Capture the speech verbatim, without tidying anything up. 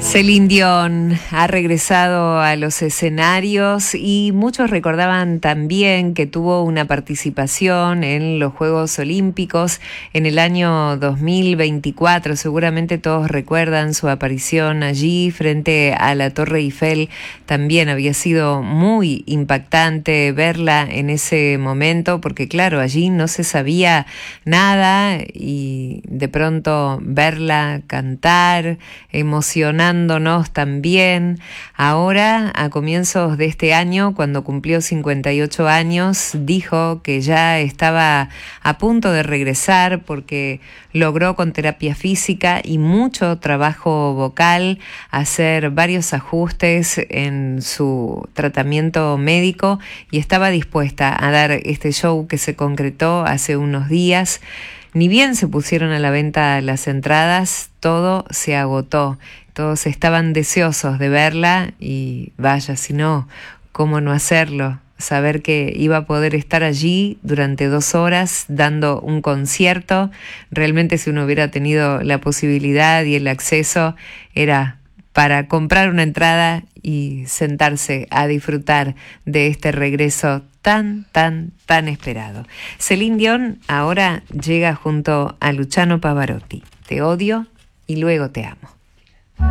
Celine Dion ha regresado a los escenarios y muchos recordaban también que tuvo una participación en los Juegos Olímpicos en el año dos mil veinticuatro. Seguramente todos recuerdan su aparición allí frente a la Torre Eiffel. También había sido muy impactante verla en ese momento porque, claro, allí no se sabía nada y de pronto verla cantar, emocionante también. Ahora, a comienzos de este año, cuando cumplió cincuenta y ocho años, dijo que ya estaba a punto de regresar porque logró con terapia física y mucho trabajo vocal hacer varios ajustes en su tratamiento médico y estaba dispuesta a dar este show que se concretó hace unos días. Ni bien se pusieron a la venta las entradas, todo se agotó. Todos estaban deseosos de verla y vaya, si no, ¿cómo no hacerlo? Saber que iba a poder estar allí durante dos horas dando un concierto. Realmente, si uno hubiera tenido la posibilidad y el acceso, era para comprar una entrada y sentarse a disfrutar de este regreso tan, tan, tan esperado. Celine Dion ahora llega junto a Luciano Pavarotti. Te odio y luego te amo.